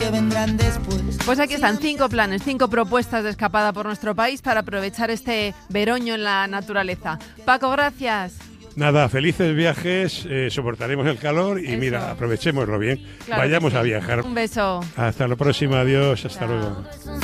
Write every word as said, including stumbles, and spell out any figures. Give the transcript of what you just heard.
que vendrán después. Pues aquí están cinco planes, cinco propuestas de escapada por nuestro país para aprovechar este veroño en la naturaleza. Paco, gracias. Nada, felices viajes, eh, soportaremos el calor y Eso. mira, aprovechémoslo bien. Claro Vayamos que sí. a viajar. Un beso. Hasta la próxima, adiós, hasta Chao. luego.